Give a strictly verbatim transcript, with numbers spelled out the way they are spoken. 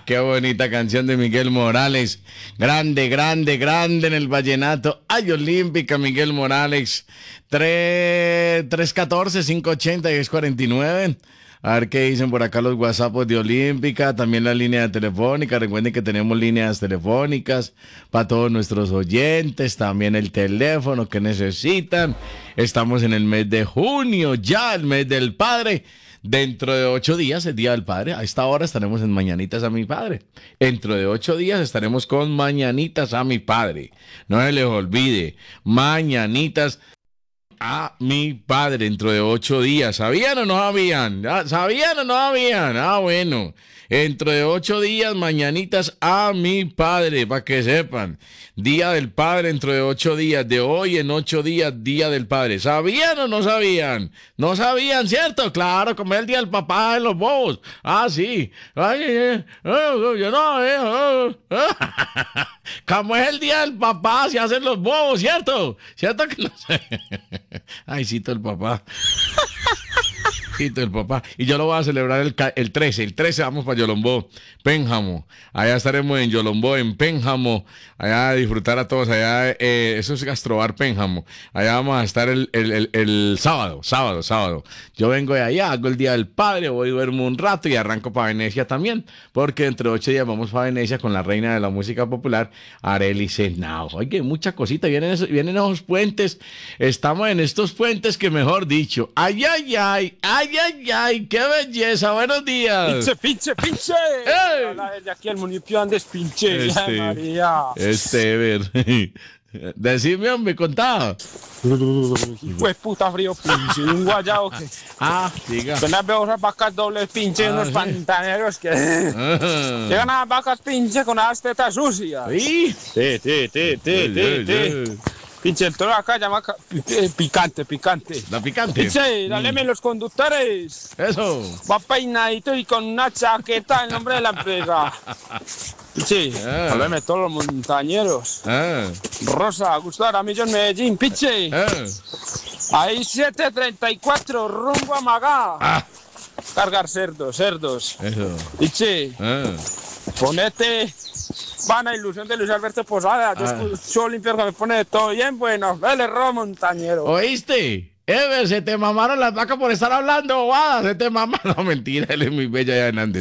Qué bonita canción de Miguel Morales. Grande, grande, grande en el vallenato. Ay, Olímpica, Miguel Morales. tres catorce, cinco ochenta, diez cuarenta y nueve. A ver qué dicen por acá los WhatsApp de Olímpica, también la línea telefónica. Recuerden que tenemos líneas telefónicas para todos nuestros oyentes, también el teléfono que necesitan. Estamos en el mes de junio, ya el mes del padre. Dentro de ocho días, el Día del Padre. A esta hora estaremos en Mañanitas a mi padre. Dentro de ocho días estaremos con Mañanitas a mi padre. No se les olvide, Mañanitas a mi padre dentro de ocho días. ¿Sabían o no sabían? ¿Sabían o no sabían? Ah, bueno. Dentro de ocho días, Mañanitas a mi padre, para que sepan. Día del Padre dentro de ocho días. De hoy en ocho días, Día del Padre. ¿Sabían o no sabían? No sabían, ¿cierto? Claro, como es el Día del Papá en los bobos. Ah, sí. Ay, eh, eh, yo no, eh, eh. Como es el Día del Papá, se hacen los bobos, ¿cierto? ¿Cierto que no sé? Ay, cito el papá. Cito el papá. Y yo lo voy a celebrar el, el trece. El trece vamos para Yolombó, Pénjamo. Allá estaremos en Yolombó, en Pénjamo. Allá a disfrutar a todos. Allá, eh, eso es Gastrobar Pénjamo. Allá vamos a estar el, el, el, el sábado, sábado, sábado. Yo vengo de allá, hago el Día del Padre, voy, duermo un rato y arranco para Venecia también. Porque dentro de ocho días vamos para Venecia con la reina de la música popular, Arely Senao. Oye, mucha cosita. Vienen esos, vienen esos puentes. Estamos en estos puentes que, mejor dicho, ay, ay, ay, ay, ay, ay, qué belleza. Buenos días. Pinche, pinche, pinche. ¡Ey! Hola, desde aquí el municipio Andes, pinche. Este, Ay, María. este, ver. Decime, hombre, contaba. Hijo de puta frío, pinche. Un guayao que. Ah, diga. Son las veo esas vacas dobles, pinche, Ah, unos sí. pantaneros que. Ajá. Llegan a las vacas, pinche, con las tetas sucias. ¿Sí? Sí, sí, sí, sí, sí, sí. Pinche, el toro acá llama ca- eh, picante, picante. La picante. Pinche, dáleme los conductores. Eso. Va peinadito y con una chaqueta en nombre de la empresa. Pichi, Ah. háblame todos los montañeros. Ah, Rosa, Gustavo Aramillo en Medellín, piche. ah. Ahí siete treinta y cuatro, rumbo a Magá. Ah, Cargar cerdos, cerdos. eso. Piche, Ah. ponete Vana Ilusión de Luis Alberto Posada. Yo Ah. escucho Olimpia que me pone de todo bien bueno. Vele, robo montañero. ¿Oíste? Ever, se te mamaron las vacas por estar hablando, bobada. Se te mamaron. No, mentira, él es muy bella ya en Andes.